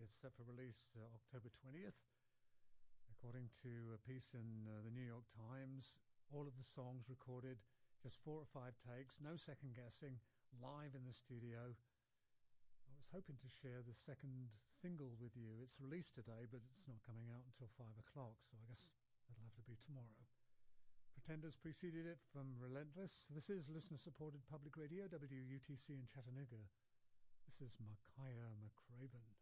It's set for release October 20th. According to a piece in the New York Times, all of the songs recorded, just 4 or 5 takes, no second guessing, live in the studio. I was hoping to share the second single with you. It's released today, but it's not coming out until 5 o'clock, so I guess it'll have to be tomorrow. Pretenders preceded it from Relentless. This is listener-supported public radio, WUTC in Chattanooga. This is Makaya McCraven.